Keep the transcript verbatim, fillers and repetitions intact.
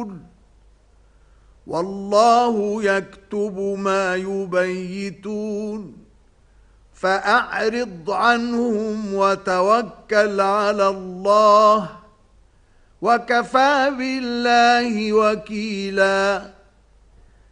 والله يكتب ما يبيتون فأعرض عنهم وتوكل على الله وكفى بالله وكيلا.